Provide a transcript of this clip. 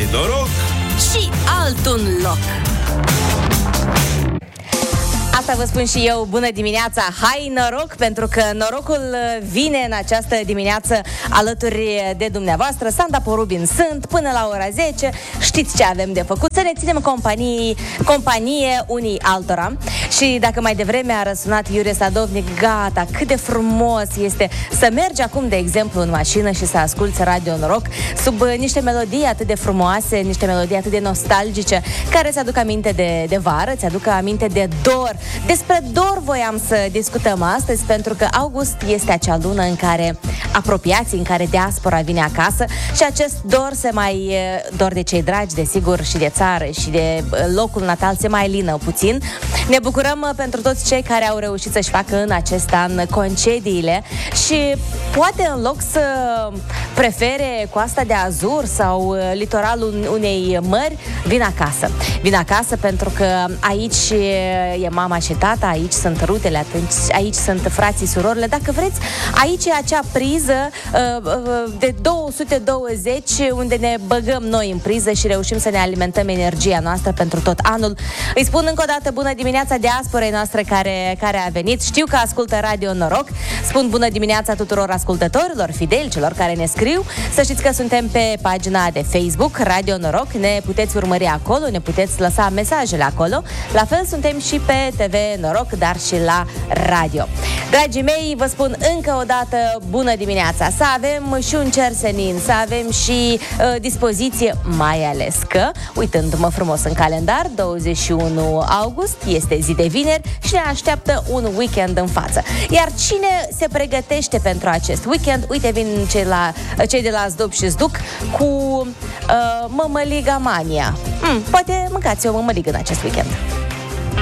noroc și altun loc. Asta vă spun și eu, bună dimineața, hai noroc, pentru că norocul vine în această dimineață alături de dumneavoastră. Sanda Porubin sunt, până la ora 10, știți ce avem de făcut, să ne ținem companie unii altora. Și dacă mai devreme a răsunat Iurie Sadovnic, gata, cât de frumos este să mergi acum, de exemplu, în mașină și să asculți Radio Noroc sub niște melodii atât de frumoase, niște melodii atât de nostalgice, care îți aduc aminte de vară, îți aduc aminte de dor. Despre dor voiam să discutăm astăzi, pentru că august este acea lună în care apropiații, în care diaspora vine acasă și acest dor dor de cei dragi, desigur, și de țară și de locul natal se mai lină puțin. Ne bucurăm pentru toți cei care au reușit să-și facă în acest an concediile și poate în loc să prefere Coasta de Azur sau litoralul unei mări, vin acasă. Vin acasă pentru că aici e mama și tata, aici sunt rutele, aici sunt frații, surorile. Dacă vreți, aici e acea priză de 220 unde ne băgăm noi în priză și reușim să ne alimentăm energia noastră pentru tot anul. Îi spun încă o dată bună dimineața diasporei noastre care a venit. Știu că ascultă Radio Noroc. Spun bună dimineața tuturor ascultătorilor fideli, celor care ne scriu. Să știți că suntem pe pagina de Facebook Radio Noroc. Ne puteți urmări acolo, ne puteți lăsa mesajele acolo. La fel suntem și pe TV Noroc, dar și la radio. Dragii mei, vă spun încă o dată bună dimineața. Să avem și un cer senin, să avem și dispoziție, mai ales că, uitându-mă frumos în calendar, 21 august este zi de vineri și ne așteaptă un weekend în față. Iar cine se pregătește pentru acest weekend? Uite, vin cei de la Zdob și Zduc cu mămăliga mania. Poate mâncați o mămăligă în acest weekend.